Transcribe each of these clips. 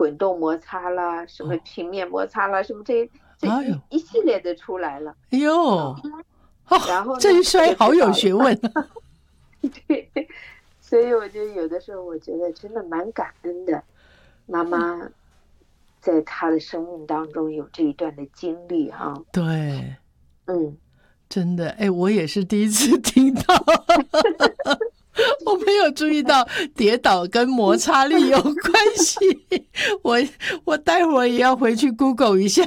滚动摩擦啦，什么平面摩擦啦，什么这哎呦， 一系列的出来了哎呦， 啊。然后呢， 这一我就摔好有知道了。 学问。 对，所以我就有的时候我觉得真的蛮感恩的，妈妈在她的生命当中有这一段的经历哈。 对， 嗯， 真的，哎，我也是第一次听到。我没有注意到跌倒跟摩擦力有关系。我我待会儿也要回去 Google 一下。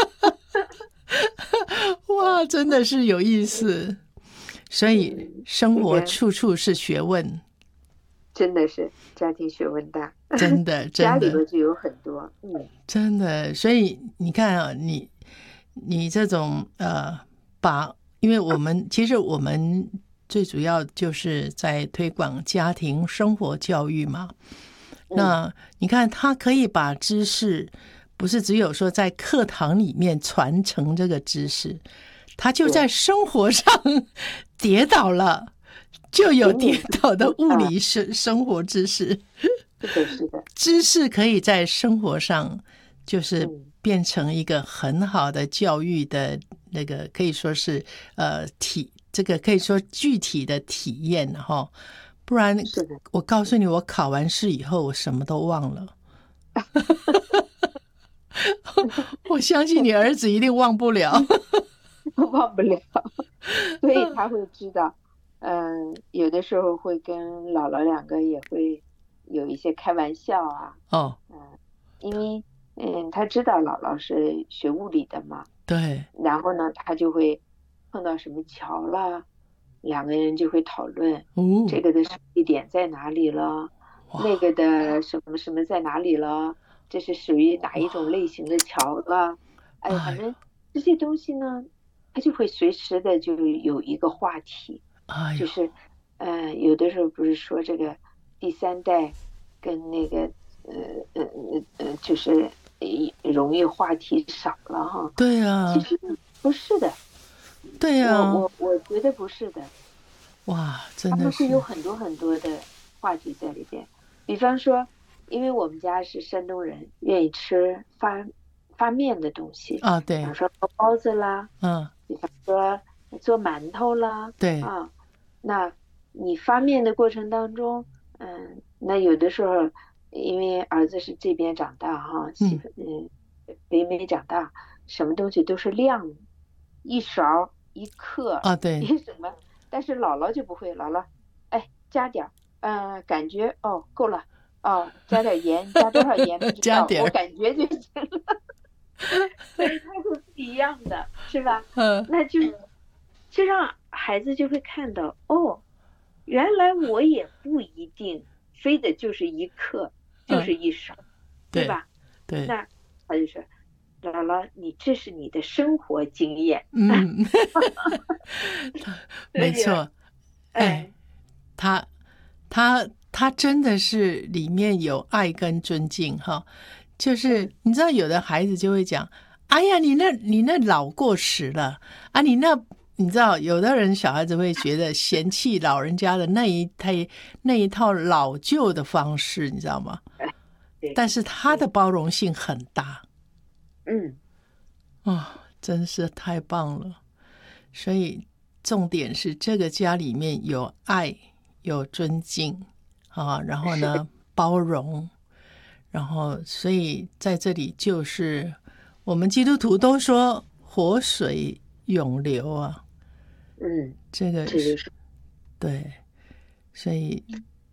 哇，真的是有意思。所以生活这个处处是学问， 真的是家庭学问大， 真的家里真的边就有很多。 真的。所以你看啊，你这种因为其实我们最主要就是在推广家庭生活教育嘛。那你看，他可以把知识不是只有说在课堂里面传承这个知识，他就在生活上跌倒了，就有跌倒的物理生活知识。 是的，是的， 知识可以在生活上就是变成一个很好的教育的那个，可以说是这个可以说具体的体验哈。不然我告诉你，我考完试以后我什么都忘了。我相信你儿子一定忘不了。 忘不了，所以他会知道。有的时候会跟姥姥两个也会有一些开玩笑啊。 哦， 因为他知道姥姥是学物理的嘛。 对， 然后呢，他就会碰到什么桥了，两个人就会讨论这个的地点在哪里了，那个的什么什么在哪里了，这是属于哪一种类型的桥了。哎，反正这些东西呢，他就会随时的就有一个话题。就是有的时候不是说这个第三代跟那个就是容易话题少了哈。 对呀， 其实不是的。 对呀， 我觉得不是的。 哇，真他们会的是有很多很多的话题在里边。比方说，因为我们家是山东人，愿意吃发面的东西。 啊，对， 比方说包包子啦， 嗯， 比方说做馒头啦。 对， 啊，那你发面的过程当中，那有的时候因为儿子是这边长大哈，媳妇北美长大，什么东西都是量，一勺一克啊，对， 一什么。但是姥姥就不会，姥姥哎加点儿，感觉哦够了，哦加点盐，加多少盐不知道， 加点儿， 我感觉就行了。所以它是不一样的，是吧？那就让孩子就会看到，哦，原来我也不一定非得就是一克，就是一勺，对对， 吧？ 对， 那他就说，姥姥，你这是你的生活经验。 没错。哎，他他真的是里面有爱跟尊敬哈。就是你知道，有的孩子就会讲：“哎呀，你那老过时了啊！你知道，有的人小孩子会觉得嫌弃老人家的那一套老旧的方式，你知道吗？但是他的包容性很大。真是太棒了。所以重点是这个家里面有爱，有尊敬啊，然后呢包容，然后所以在这里就是我们基督徒都说活水永流啊。这个是对。所以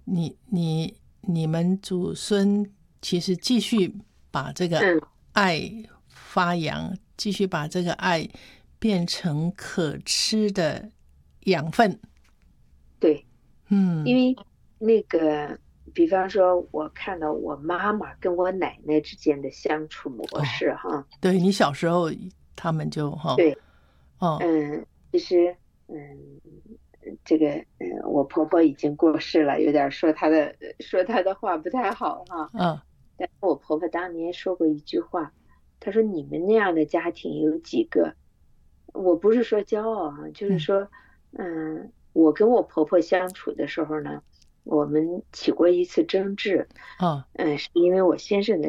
你们祖孙其实继续把这个爱发扬，继续把这个爱变成可吃的养分。 对，因为那个，比方说，我看到我妈妈跟我奶奶之间的相处模式哈。 对，你小时候他们就对， 哦， 其实这个我婆婆已经过世了，有点说她的话不太好哈。但是我婆婆当年说过一句话，她说你们那样的家庭有几个？我不是说骄傲哈，就是说，我跟我婆婆相处的时候呢，我们起过一次争执。是因为我先生的